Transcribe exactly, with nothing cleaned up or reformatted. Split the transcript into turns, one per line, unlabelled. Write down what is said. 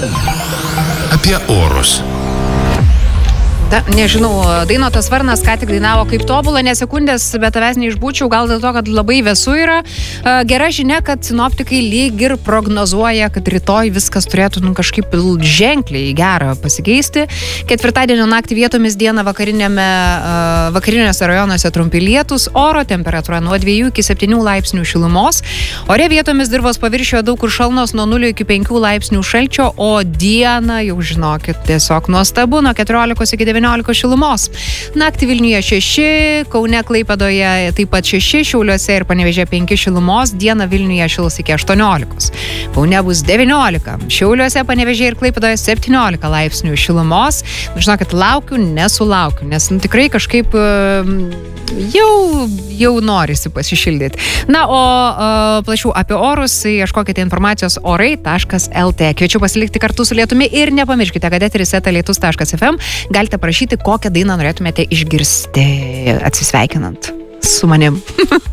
Apie orus.
Da, nežinau, Dainotas Varnas ką tik dainavo kaip tobulą, nesekundės, bet tavęs neišbūčiau, gal dėl to, kad labai vėsu yra. Gera žinia, kad sinoptikai lyg ir prognozuoja, kad rytoj viskas turėtų nu, kažkaip ženkliai gerą pasikeisti. Ketvirtadienio naktį vietomis dieną vakarinėme, vakariniuose rajonuose trumpi lietus, oro temperatūra nuo dviejų iki septynių laipsnių šilumos, ore vietomis dirvos paviršiuje daug kur šalnos nuo nulio iki penkių laipsnių šalčio, o dieną, jau žinokit, tiesiog nuostabu, nuo keturiolikos iki devyniolikos šilumos. Naktį Vilniuje šeši, Kaune, Klaipėdoje taip pat šeši, Šiauliuose ir Panevėžyje penki šilumos, dieną Vilniuje šils iki aštuoniolikos. Kaune bus devyniolika, Šiauliuose, Panevėžyje ir Klaipėdoje septyniolika laipsnių šilumos. Žinokit, laukiu, nesulaukiu, nes nu, tikrai kažkaip jau, jau norisi pasišildyti. Na, o uh, plačiau apie orus, ieškokite informacijos orai taškas lt. Kviečiu pasilikti kartu su lietumi ir nepamirškite, kad eteris eta lietus taškas ef em. Galite parašyti, kokią dainą norėtumėte išgirsti atsisveikinant su manim.